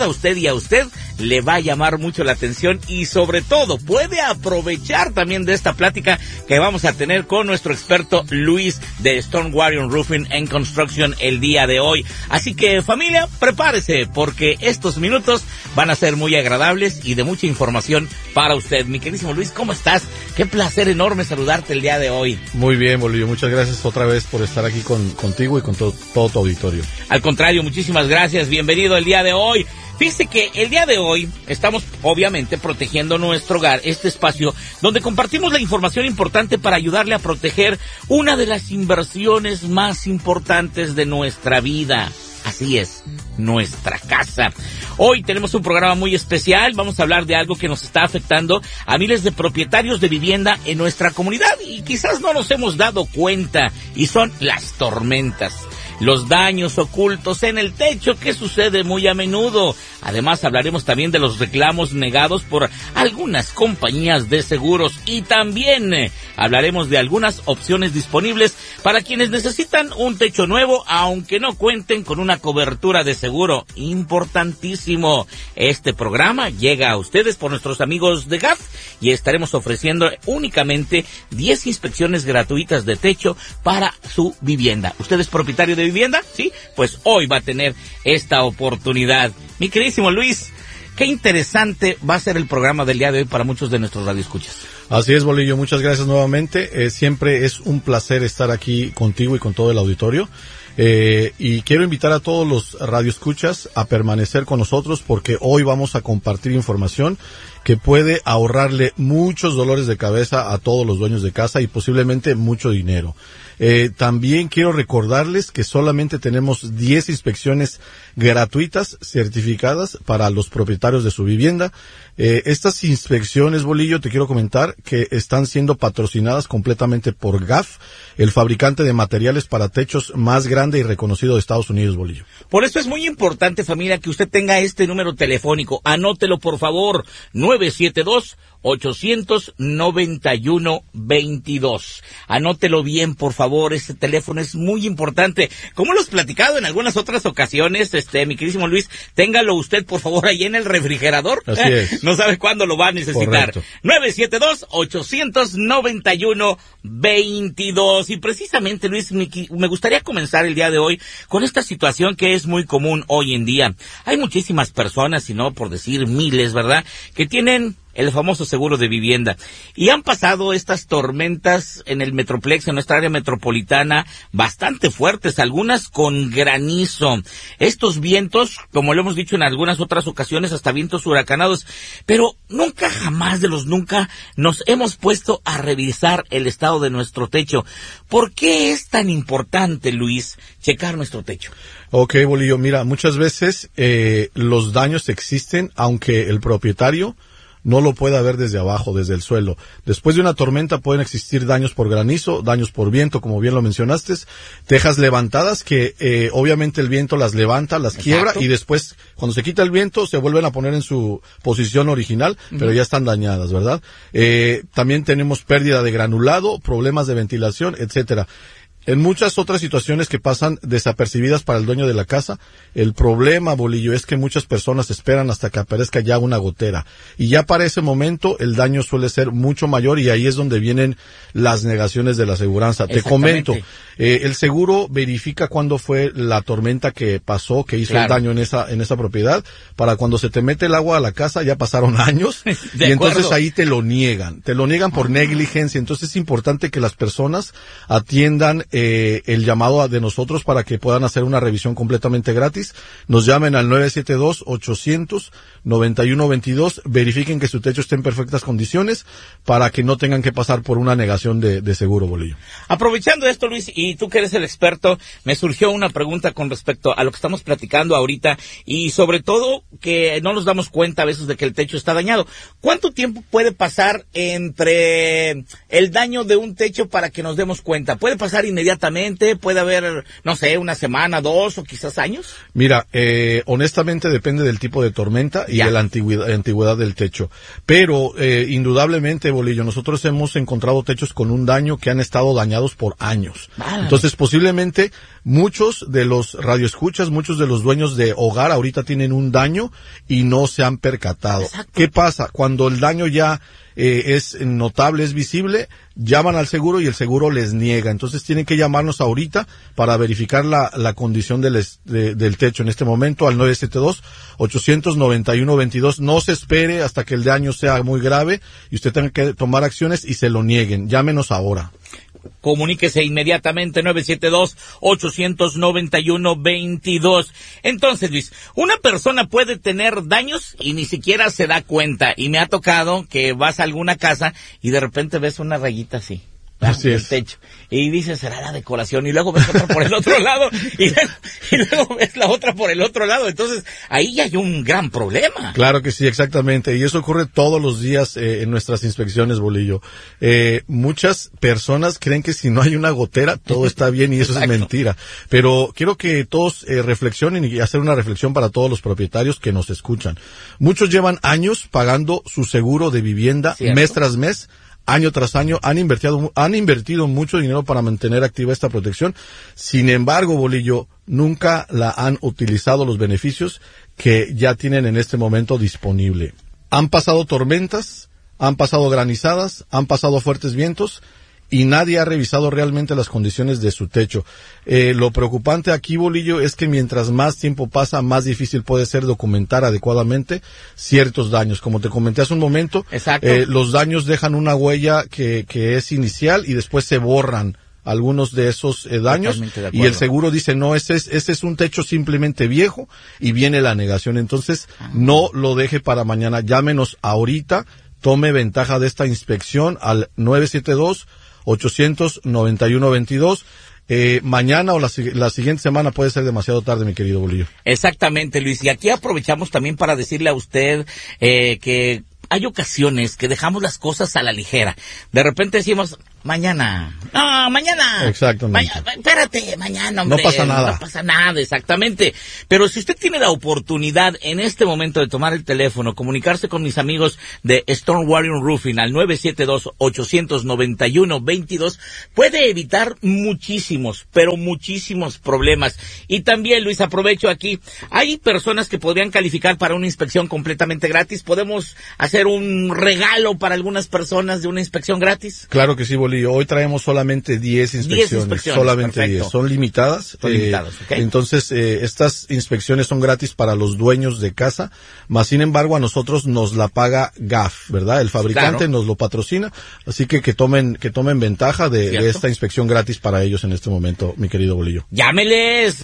le va a llamar mucho la atención y sobre todo puede aprovechar también de esta plática que vamos a tener con nuestro experto Luis de Storm Warrior Roofing and Construction el día de hoy? Así que familia, prepárese porque estos minutos van a ser muy agradables y de mucha información para usted. Mi queridísimo Luis, ¿cómo estás? Qué placer enorme saludarte el día de hoy. Muy bien, Bolillo, muchas gracias otra vez por estar aquí contigo y con todo tu auditorio. Al contrario, muchísimas gracias, bienvenido el día de hoy. Fíjese que el día de hoy estamos obviamente protegiendo nuestro hogar, este espacio donde compartimos la información importante para ayudarle a proteger una de las inversiones más importantes de nuestra vida. Así es, nuestra casa. Hoy tenemos un programa muy especial, vamos a hablar de algo que nos está afectando a miles de propietarios de vivienda en nuestra comunidad y quizás no nos hemos dado cuenta, y son las tormentas. Los daños ocultos en el techo que sucede muy a menudo. Además hablaremos también de los reclamos negados por algunas compañías de seguros y también hablaremos de algunas opciones disponibles para quienes necesitan un techo nuevo aunque no cuenten con una cobertura de seguro. Importantísimo. Este programa llega a ustedes por nuestros amigos de GAF y estaremos ofreciendo únicamente 10 inspecciones gratuitas de techo para su vivienda. ¿Usted es propietario de vivienda? ¿Sí? Pues hoy va a tener esta oportunidad. Mi queridísimo Luis, qué interesante va a ser el programa del día de hoy para muchos de nuestros radioescuchas. Así es, Bolillo, muchas gracias nuevamente. Siempre es un placer estar aquí contigo y con todo el auditorio. Y quiero invitar a todos los radioescuchas a permanecer con nosotros porque hoy vamos a compartir información que puede ahorrarle muchos dolores de cabeza a todos los dueños de casa y posiblemente mucho dinero. También quiero recordarles que solamente tenemos 10 inspecciones gratuitas certificadas para los propietarios de su vivienda. Estas inspecciones, Bolillo, te quiero comentar que están siendo patrocinadas completamente por GAF, el fabricante de materiales para techos más grande y reconocido de Estados Unidos, Bolillo. Por eso es muy importante, familia, que usted tenga este número telefónico. Anótelo, por favor, 972-891-22. Anótelo bien, por favor, este teléfono es muy importante. Como lo hemos platicado en algunas otras ocasiones, mi queridísimo Luis, téngalo usted, por favor, ahí en el refrigerador. Así es. No sabe cuándo lo va a necesitar. Correcto. 972-891-22. Y precisamente, Luis, me gustaría comenzar el día de hoy con esta situación que es muy común hoy en día. Hay muchísimas personas, si no por decir miles, ¿verdad?, que tienen el famoso seguro de vivienda. Y han pasado estas tormentas en el Metroplex, en nuestra área metropolitana, bastante fuertes, algunas con granizo. Estos vientos, como lo hemos dicho en algunas otras ocasiones, hasta vientos huracanados. Pero nunca, jamás de los nunca, nos hemos puesto a revisar el estado de nuestro techo. ¿Por qué es tan importante, Luis, checar nuestro techo? Ok, Bolillo, mira, muchas veces los daños existen, aunque el propietario no lo pueda ver desde abajo, desde el suelo. Después de una tormenta pueden existir daños por granizo, daños por viento, como bien lo mencionaste, tejas levantadas que obviamente el viento las levanta, las quiebra. Exacto. Y después, cuando se quita el viento, se vuelven a poner en su posición original, pero ya están dañadas, ¿verdad? También tenemos pérdida de granulado, problemas de ventilación, etcétera. En muchas otras situaciones que pasan desapercibidas para el dueño de la casa, el problema, Bolillo, es que muchas personas esperan hasta que aparezca ya una gotera. Y ya para ese momento el daño suele ser mucho mayor y ahí es donde vienen las negaciones de la aseguranza. Te comento, el seguro verifica cuándo fue la tormenta que pasó, que hizo el daño en esa propiedad. Para cuando se te mete el agua a la casa ya pasaron años y entonces ahí te lo niegan por negligencia. Entonces es importante que las personas atiendan el llamado de nosotros para que puedan hacer una revisión completamente gratis. Nos llamen al 972-800-9122, verifiquen que su techo esté en perfectas condiciones para que no tengan que pasar por una negación de seguro, Bolillo. Aprovechando esto, Luis, y tú que eres el experto, me surgió una pregunta con respecto a lo que estamos platicando ahorita y sobre todo que no nos damos cuenta a veces de que el techo está dañado. ¿Cuánto tiempo puede pasar entre el daño de un techo para que nos demos cuenta? ¿Puede pasar inmediatamente? ¿Puede haber, no sé, una semana, 2 o quizás años? Mira, honestamente depende del tipo de tormenta y de la antigüedad del techo. Pero, indudablemente, Bolillo, nosotros hemos encontrado techos con un daño que han estado dañados por años. Entonces, posiblemente, muchos de los radioescuchas, muchos de los dueños de hogar ahorita tienen un daño y no se han percatado. Exacto. ¿Qué pasa? Cuando el daño ya es notable, es visible, llaman al seguro y el seguro les niega. Entonces tienen que llamarnos ahorita para verificar la condición del techo en este momento al 972-891-22. No se espere hasta que el daño sea muy grave y usted tenga que tomar acciones y se lo nieguen. Llámenos ahora. Comuníquese inmediatamente 972-891-22. Entonces, Luis, una persona puede tener daños y ni siquiera se da cuenta. Y me ha tocado que vas a alguna casa y de repente ves una rayita así. Así es. El techo. Y dices, será la decoración, y luego ves otra por el otro lado, y luego ves la otra por el otro lado. Entonces, ahí ya hay un gran problema. Claro que sí, exactamente. Y eso ocurre todos los días en nuestras inspecciones, Bolillo. Muchas personas creen que si no hay una gotera, todo está bien, y eso es mentira. Pero quiero que todos reflexionen y hacer una reflexión para todos los propietarios que nos escuchan. Muchos llevan años pagando su seguro de vivienda, ¿cierto?, mes tras mes, año tras año, han invertido mucho dinero para mantener activa esta protección. Sin embargo, Bolillo, nunca la han utilizado los beneficios que ya tienen en este momento disponible. Han pasado tormentas, han pasado granizadas, han pasado fuertes vientos y nadie ha revisado realmente las condiciones de su techo. Lo preocupante aquí, Bolillo, es que mientras más tiempo pasa, más difícil puede ser documentar adecuadamente ciertos daños. Como te comenté hace un momento, los daños dejan una huella que es inicial y después se borran algunos de esos daños, y el seguro dice, no, ese es un techo simplemente viejo, y viene la negación. Entonces, no lo deje para mañana, llámenos ahorita, tome ventaja de esta inspección al 972-800-9122. Mañana o la siguiente semana puede ser demasiado tarde, mi querido Bolillo. Exactamente, Luis, y aquí aprovechamos también para decirle a usted que hay ocasiones que dejamos las cosas a la ligera. De repente decimos, mañana. No, mañana. Exactamente. Espérate, mañana, hombre. No pasa nada. No pasa nada, exactamente. Pero si usted tiene la oportunidad en este momento de tomar el teléfono, comunicarse con mis amigos de Storm Warrior Roofing al 972-891-22, puede evitar muchísimos, pero muchísimos problemas. Y también, Luis, aprovecho aquí, hay personas que podrían calificar para una inspección completamente gratis. ¿Podemos hacer un regalo para algunas personas de una inspección gratis? Claro que sí, Bolillo. Hoy traemos solamente 10 inspecciones. Solamente perfecto. 10. Son limitadas. Okay. Entonces, estas inspecciones son gratis para los dueños de casa, más sin embargo a nosotros nos la paga GAF, ¿verdad? El fabricante nos lo patrocina, así que tomen ventaja de esta inspección gratis para ellos en este momento, mi querido Bolillo. Llámeles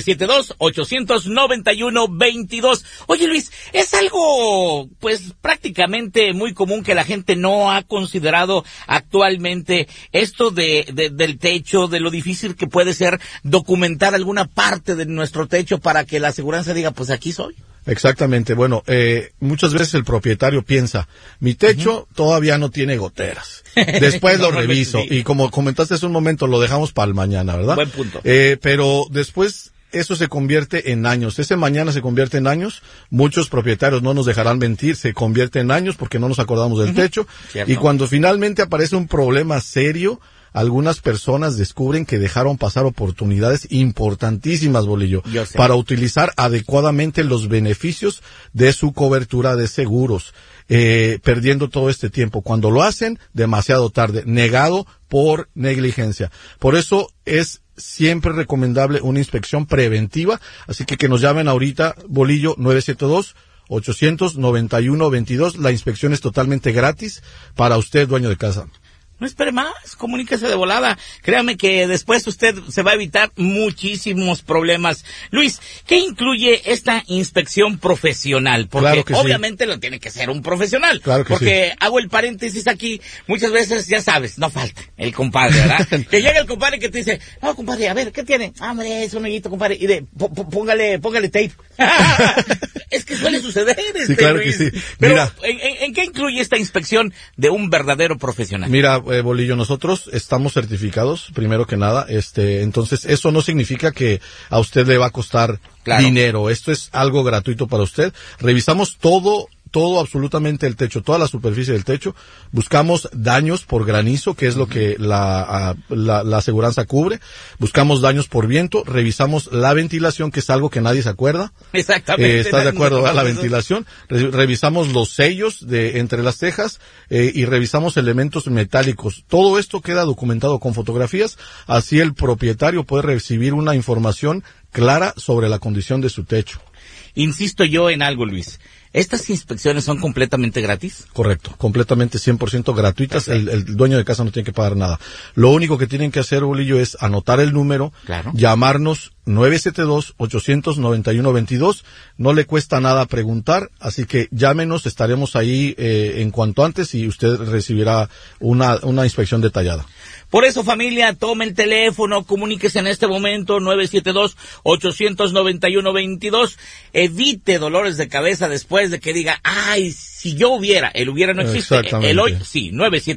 972-891-22. Oye, Luis, es algo, pues, prácticamente muy común que la gente no ha considerado actualmente esto del techo, de lo difícil que puede ser documentar alguna parte de nuestro techo para que la aseguranza diga, pues aquí soy. Exactamente. Bueno, muchas veces el propietario piensa, mi techo todavía no tiene goteras. Después lo reviso. Sí. Y como comentaste hace un momento, lo dejamos para el mañana, ¿verdad? Buen punto. Pero después eso se convierte en años. Ese mañana se convierte en años. Muchos propietarios no nos dejarán mentir, se convierte en años porque no nos acordamos del techo. Cierto. Y cuando finalmente aparece un problema serio, algunas personas descubren que dejaron pasar oportunidades importantísimas, Bolillo, para utilizar adecuadamente los beneficios de su cobertura de seguros, perdiendo todo este tiempo. Cuando lo hacen, demasiado tarde, negado por negligencia. Por eso es siempre recomendable una inspección preventiva, así que nos llamen ahorita, Bolillo, 972-800-9122. La inspección es totalmente gratis para usted, dueño de casa. No espere más, comuníquese de volada. Créame que después usted se va a evitar muchísimos problemas. Luis, ¿qué incluye esta inspección profesional? Porque claro que obviamente lo tiene que ser un profesional. Claro que porque hago el paréntesis aquí, muchas veces, ya sabes, no falta el compadre, ¿verdad? Que llega el compadre que te dice, no, compadre, a ver, ¿qué tiene? Ah, hombre, es un hoyito, compadre, y póngale tape. Es que suele suceder, sí, claro Luis. Que sí. Pero, mira, ¿en qué incluye esta inspección de un verdadero profesional? Mira, Bolillo, nosotros estamos certificados, primero que nada, entonces eso no significa que a usted le va a costar dinero. Esto es algo gratuito para usted. Revisamos todo absolutamente el techo, toda la superficie del techo. Buscamos daños por granizo, que es lo que la aseguranza cubre. Buscamos daños por viento. Revisamos la ventilación, que es algo que nadie se acuerda. Exactamente. ¿Estás de acuerdo? La ventilación. Revisamos los sellos entre las tejas y revisamos elementos metálicos. Todo esto queda documentado con fotografías. Así el propietario puede recibir una información clara sobre la condición de su techo. Insisto yo en algo, Luis. ¿Estas inspecciones son completamente gratis? Correcto, completamente 100% gratuitas. El dueño de casa no tiene que pagar nada. Lo único que tienen que hacer, Bolillo, es anotar el número, llamarnos 972-800-9122. No le cuesta nada preguntar, así que llámenos, estaremos ahí en cuanto antes y usted recibirá una inspección detallada. Por eso, familia, tome el teléfono, comuníquese en este momento, 972-800-9122. Evite dolores de cabeza después de que diga, ay, si yo hubiera, el hubiera no existe. El hoy, sí,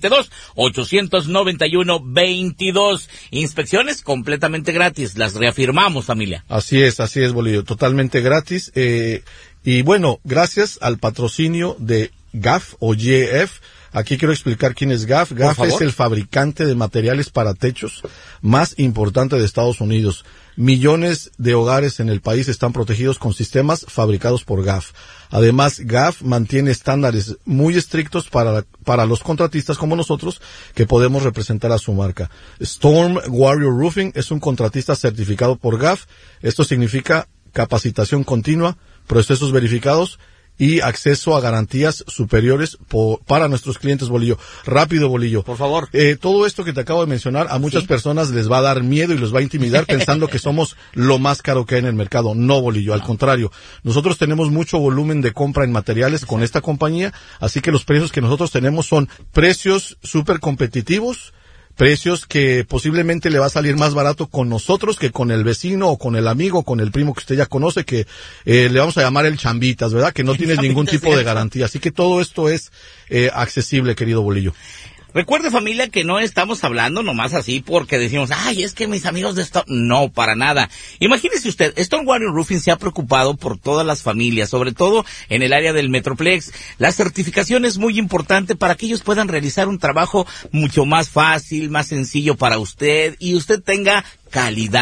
972-891-22. Inspecciones completamente gratis, las reafirmamos, familia. Así es, Bolillo, totalmente gratis. Y bueno, gracias al patrocinio de GAF o GF. Aquí quiero explicar quién es GAF. GAF es el fabricante de materiales para techos más importante de Estados Unidos. Millones de hogares en el país están protegidos con sistemas fabricados por GAF. Además, GAF mantiene estándares muy estrictos para los contratistas como nosotros que podemos representar a su marca. Storm Warrior Roofing es un contratista certificado por GAF. Esto significa capacitación continua, procesos verificados y acceso a garantías superiores para nuestros clientes, Bolillo. Rápido, Bolillo. Por favor. Todo esto que te acabo de mencionar a muchas personas les va a dar miedo y los va a intimidar pensando que somos lo más caro que hay en el mercado. No, Bolillo, al contrario. Nosotros tenemos mucho volumen de compra en materiales con esta compañía, así que los precios que nosotros tenemos son precios súper competitivos, precios que posiblemente le va a salir más barato con nosotros que con el vecino o con el amigo o con el primo que usted ya conoce, que le vamos a llamar el chambitas, ¿verdad? Que no tiene ningún tipo de garantía. Así que todo esto es accesible, querido Bolillo. Recuerde, familia, que no estamos hablando nomás así porque decimos, ay, es que mis amigos de Stone... No, para nada. Imagínese usted, Stonewater Roofing se ha preocupado por todas las familias, sobre todo en el área del Metroplex. La certificación es muy importante para que ellos puedan realizar un trabajo mucho más fácil, más sencillo para usted y usted tenga calidad.